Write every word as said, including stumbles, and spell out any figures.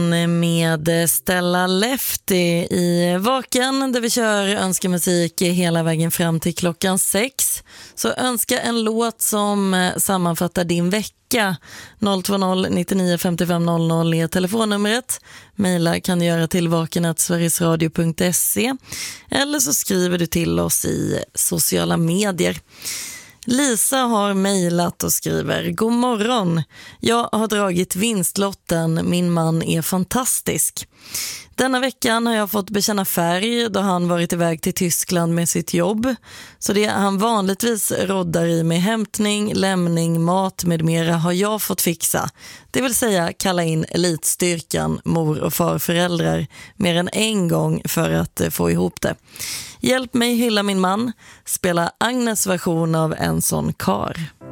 Med Stella Lefty i Vaken, där vi kör önskemusik hela vägen fram till klockan sex. Så önska en låt som sammanfattar din vecka. noll två noll nittionio femtiofem noll noll är telefonnumret. Maila kan du göra till vaken snabel-a sverigesradio punkt se eller så skriver du till oss i sociala medier. Lisa har mejlat och skriver: God morgon, jag har dragit vinstlotten, min man är fantastisk. Denna veckan har jag fått bekänna färg då han varit iväg till Tyskland med sitt jobb. Så det han vanligtvis roddar i med hämtning, lämning, mat med mera har jag fått fixa. Det vill säga kalla in elitstyrkan, mor- och farföräldrar mer än en gång för att få ihop det. Hjälp mig hylla min man, spela Agnes version av En sån kar.